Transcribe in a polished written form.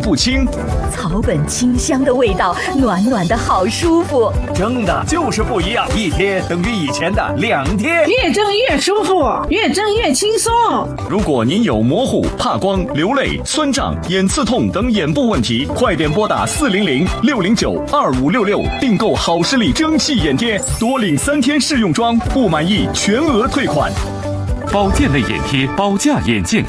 不清。 草本清香的味道，暖暖的好舒服。 蒸的就是不一样，一天等于以前的2天。 越蒸越舒服，越蒸越轻松。 如果您有模糊、怕光、流泪、酸胀、眼刺痛等眼部问题，快点拨打400-609-2566订购好视力蒸汽眼贴，多领3天试用装，不满意全额退款。 保健类眼贴，保价眼健